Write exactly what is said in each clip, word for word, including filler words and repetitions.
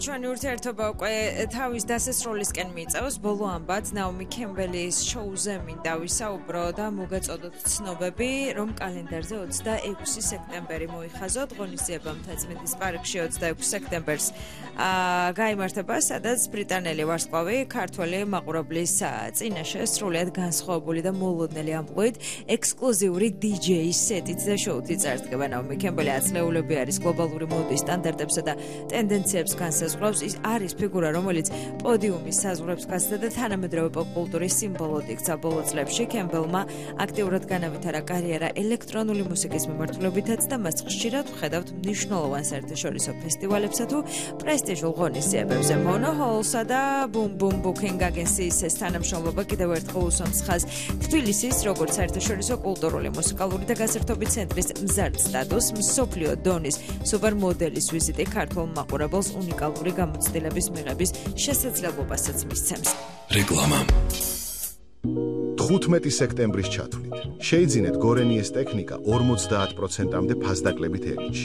ჩვენი ურთიერთობა უკვე თავის დასასრულისკენ მიწევს. ბოლო ამბად ნაომი კემბელის შოუზე მინდა ვისაუბრო და მოგეწოდოთ ცნობები, რომ კალენდარზე ოცდაექვსი სექტემბერი მოიხაზოთ. ღონისძიება მთაწმინდის პარკში ოცდაექვსი სექტემბერს გაიმართება, სადაც ბრიტანელი ვარსკვლავი ქართველი მაყურებლის წინაშე სრულიად განსხვავებული და მოულოდნელი ამბლუით ექსკლუზიური დი-ჯეი სეტით და შოუთ იწყება. ნაომი კემბელი ათწლეულები არის გლობალური მოდის სტანდარტებსა და ტენდენციებს განსაზღვრავს. ის არის ფიგურა, რომელიც პოდიუმის საზღვრებს გასცდა და თანამედროვე პოპ-კულტურის სიმბოლოდ იქცა. ბოლო წლებში კემბელმა აქტიურად განავითარა კარიერა ელექტრონული მუსიკის მიმართულებითაც და მას ხშირად ვხედავთ მნიშვნელოვან საერთაშორისო ფესტივალებსა თუ პრესტიჟულ ღონისძიებებზე. Mono Hall-სა და Boom Boom Booking Agency-ის ეს თანამშრომლობა კიდევ ერთხელ უსვამს ხაზს თბილისის როგორც საერთაშორისო კულტურული, მუსიკალური და გასართობი ცენტრის მზარდ სტატუსს. მსოფლიო დონის სუპერმოდელის ვიზიტი ქართულ მაყურებელს უნიკალური გამოცდილების მიღების შესაძლებლობასაც მისცემს. რეკლამა. თხუთმეტი სექტემბრის ჩათვლით შეიძინეთ გორენიეს ტექნიკა ორმოცდაათ პროცენტამდე ფასდაკლებით ერიში.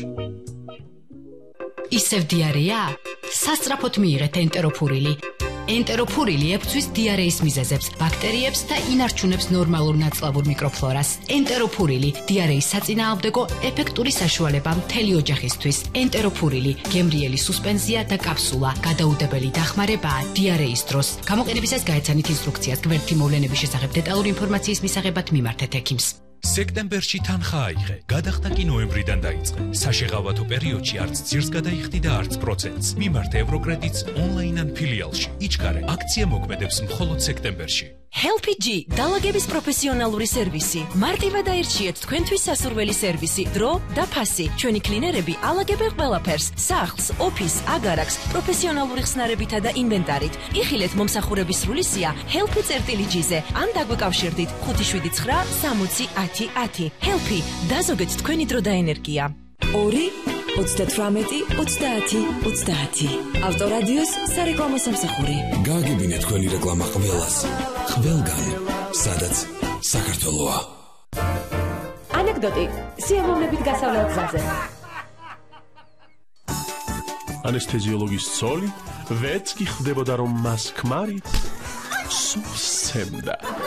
ისევ დიარეა? სასწრაფოდ მიიღეთ ენტეროფურილი. ენტეროფურილი ებრძვის დიარეის მიზეზებს, ბაქტერიებს და ინარჩუნებს ნორმალურ ნაწლავურ მიკროფლორას. ენტეროფურილი დიარეის საწინააღმდეგო ეფექტური საშუალება მთელი ოჯახისთვის. ენტეროფურილი გემრიელი სუსპენზია და კაფსულა, გადაუდებელი დახმარებაა დიარეის დროს. გამოყენებისას გაეცანით ინსტრუქციას. გვერდითი მოვლენების შესახებ დეტალური ინფორმაციის მისაღებად მიმართეთ ექიმს. სექტემბერში თანხა აიღე, გადახდა კი ნოემბრიდან დაიწყე. საშეღავათო პერიოდში არც ძირს გადაიხდი და არც პროცენტს. მიმართე ევროკრედიტს ონლაინ ან ფილიალში. იჩქარე, აქცია მოქმედებს მხოლოდ სექტემბერში. Helpy G დალაგების პროფესიონალური სერვისი. მარტივად აირჩიეთ თქვენთვის სასურველი სერვისი, დრო და ფასი. ჩვენი კლინერები ალაგებენ ყველაფერს: სახლს, ოფისს, აგარაკს, პროფესიონალური ხსნარებითა და ინვენტარით. იხილეთ მომსახურების სრული სია Helpy წერტილი-G-ზე ან დაგვეკავშირდით ხუთი შვიდი ცხრა სამოცი ათი ათი. Helpy დაზოგეთ თქვენი დრო და ენერგია. ორი ოცდათვრამეტი ოცდაათი ოცდაათი. ავტორადიოს სარეკლამო სამსახური. გააგებინეთ თქვენი რეკლამა ყველას. ყველგან, სადაც საქართველოა. ანეკდოტი სიამოვნებით გასავლელ გზაზე. ანესთეზიოლოგის ცოლი ვეც კი ხდებოდა რომ მას ქმარი სულ სცემდა.